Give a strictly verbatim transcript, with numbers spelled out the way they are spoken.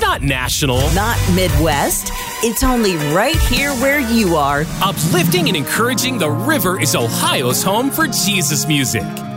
not national, not Midwest. It's only right here where you are. Uplifting and encouraging, the River is Ohio's home for Jesus music.